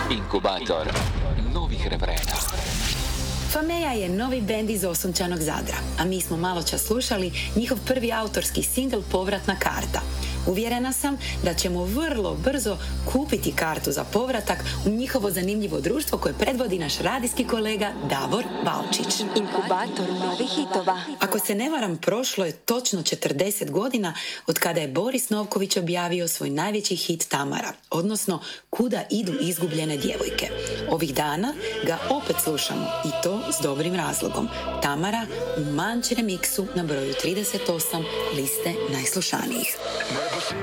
Inkubator novih refrena. Fameja je novi bend iz osunčanog Zadra, a mi smo maločas slušali njihov prvi autorski singl Povratna karta. Uvjerena sam da ćemo vrlo brzo kupiti kartu za povratak u njihovo zanimljivo društvo koje predvodi naš radijski kolega Davor Balčić. Inkubator novih hitova. Ako se ne varam, prošlo je točno 40 godina od kada je Boris Novković objavio svoj najveći hit Tamara, odnosno Kuda idu izgubljene djevojke. Ovih dana ga opet slušamo i to s dobrim razlogom. Tamara u Manč remiksu na broju 38 liste najslušanijih.